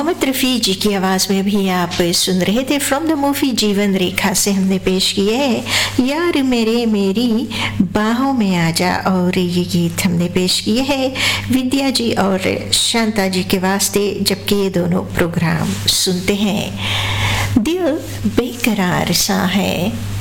मोहम्मद रफ़ी जी की आवाज़ में भी आप सुन रहे थे फ्रॉम द मूवी जीवन रेखा से हमने पेश किए है यार मेरे मेरी बाहों में आजा। और ये गीत हमने पेश किए हैं विद्या जी और शांता जी के वास्ते, जबकि ये दोनों प्रोग्राम सुनते हैं। दिल बेकरार सा है